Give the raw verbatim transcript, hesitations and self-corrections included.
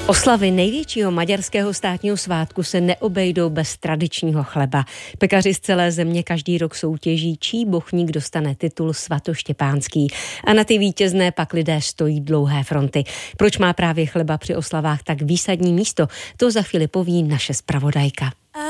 Oslavy největšího maďarského státního svátku se neobejdou bez tradičního chleba. Pekaři z celé země každý rok soutěží, čí bochník dostane titul svatoštěpánský. A na ty vítězné pak lidé stojí dlouhé fronty. Proč má právě chleba při oslavách tak výsadní místo? To za chvíli poví naše zpravodajka.